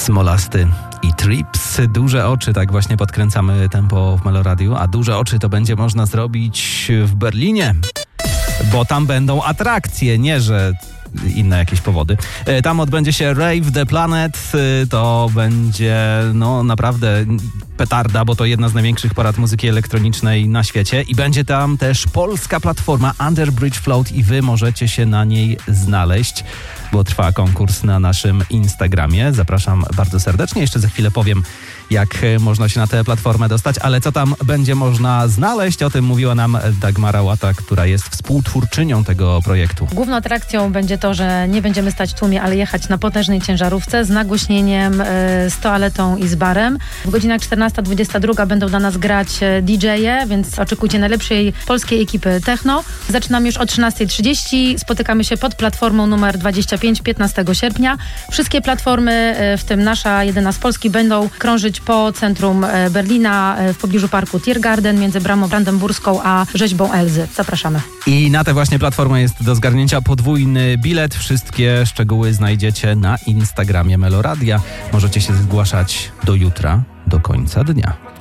Smolasty i Trips. Duże oczy, tak właśnie podkręcamy tempo w Meloradiu, a duże oczy to będzie można zrobić w Berlinie, bo tam będą atrakcje, nie że inne jakieś powody. Tam odbędzie się Rave the Planet, to będzie naprawdę petarda, bo to jedna z największych parad muzyki elektronicznej na świecie i będzie tam też polska platforma Underbridge Float i wy możecie się na niej znaleźć, bo trwa konkurs na naszym Instagramie. Zapraszam bardzo serdecznie. Jeszcze za chwilę powiem, jak można się na tę platformę dostać, ale co tam będzie można znaleźć, o tym mówiła nam Dagmara Łata, która jest współtwórczynią tego projektu. Główną atrakcją będzie to, że nie będziemy stać w tłumie, ale jechać na potężnej ciężarówce z nagłośnieniem, z toaletą i z barem. W godzinach 14-22 będą dla nas grać DJ-e, więc oczekujcie najlepszej polskiej ekipy techno. Zaczynamy już o 13:30. Spotykamy się pod platformą numer 25 15 sierpnia. Wszystkie platformy, w tym nasza, jedyna z Polski, będą krążyć po centrum Berlina w pobliżu parku Tiergarten między bramą brandenburską a rzeźbą Elzy. Zapraszamy. I na tę właśnie platformę jest do zgarnięcia podwójny bilet. Wszystkie szczegóły znajdziecie na Instagramie Meloradia. Możecie się zgłaszać do jutra, do końca dnia.